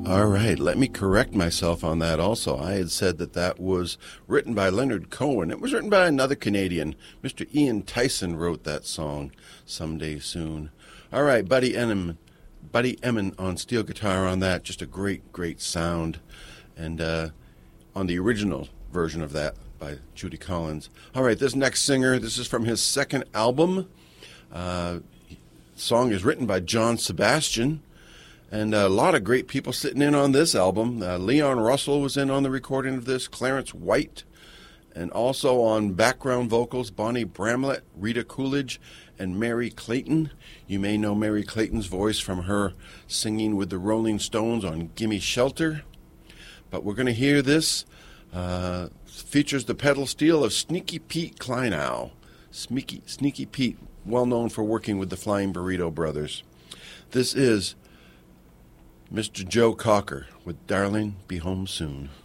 All right, let me correct myself on that also. I had said that that was written by Leonard Cohen. It was written by another Canadian. Mr. Ian Tyson wrote that song, Someday Soon. All right, Buddy Emmon on steel guitar on that. Just a great, great sound. And on the original version of that by Judy Collins. All right, this next singer, this is from his second album. Song is written by John Sebastian. And a lot of great people sitting in on this album. Leon Russell was in on the recording of this, Clarence White, and also on background vocals, Bonnie Bramlett, Rita Coolidge, and Mary Clayton. You may know Mary Clayton's voice from her singing with the Rolling Stones on Gimme Shelter. But we're going to hear this. Features the pedal steel of Sneaky Pete Kleinow. Sneaky Pete, well known for working with the Flying Burrito Brothers. This is Mr. Joe Cocker with Darling, Be Home Soon.